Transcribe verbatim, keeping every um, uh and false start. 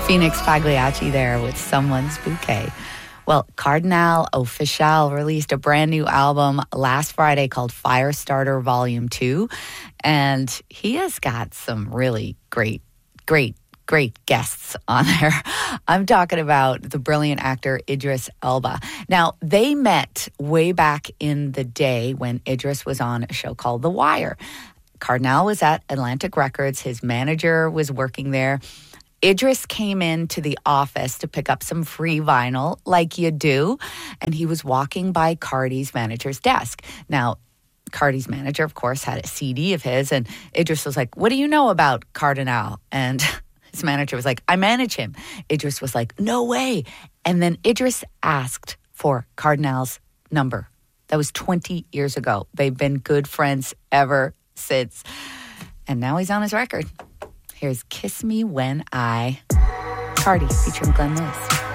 Phoenix Pagliacci there with Someone's Bouquet. Well, Cardinal Offishall released a brand new album last Friday called Firestarter Volume two. And he has got some really great, great, great guests on there. I'm talking about the brilliant actor Idris Elba. Now, they met way back in the day when Idris was on a show called The Wire. Cardinal was at Atlantic Records. His manager was working there. Idris came into the office to pick up some free vinyl, like you do, and he was walking by Cardi's manager's desk. Now, Cardi's manager, of course, had a C D of his, and Idris was like, "What do you know about Cardinal?" And his manager was like, "I manage him." Idris was like, "No way." And then Idris asked for Cardinal's number. That was twenty years ago. They've been good friends ever since. And now he's on his record. Here's Kiss Me When I, Cardi featuring Glenn Lewis.